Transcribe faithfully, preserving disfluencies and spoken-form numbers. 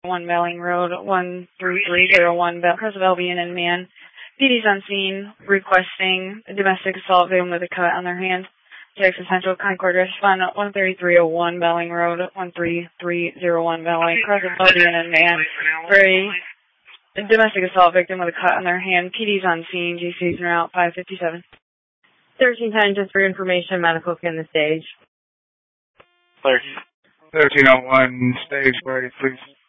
one Belling Road, one three three zero one, Cross of Albion and Man. P D's on scene requesting a domestic assault victim with a cut on their hand. Texas Central Concord respond one thirty-three oh one Belling Road, one three three zero one Belling, Cross of Albion and Man. For a domestic assault victim with a cut on their hand. P D's on scene, G C's en route, five fifty-seven. thirteen ten, just for information, medical can the stage. thirteen oh one, stage ready, please.